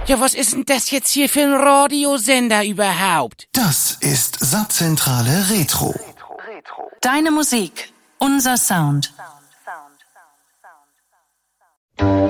Ja, was ist denn das jetzt hier für ein Radiosender überhaupt? Das ist Saarzentrale Retro. Deine Musik, unser Sound.